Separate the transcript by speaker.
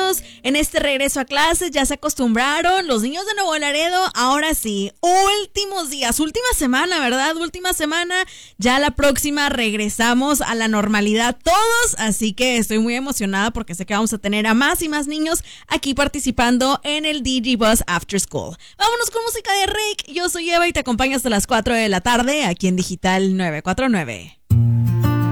Speaker 1: niños en este regreso a clases? ¿Ya se acostumbraron? Los niños de Nuevo Laredo, ahora sí, últimos días, última semana, ¿verdad? Última semana, ya la próxima regresamos a la normalidad todos, así que estoy muy emocionada porque sé que vamos a tener a más y más niños aquí participando en el DigiBus After School. Vámonos con música de Rake. Yo soy Eva y te acompaño hasta las 4 de la tarde aquí en Digital 949.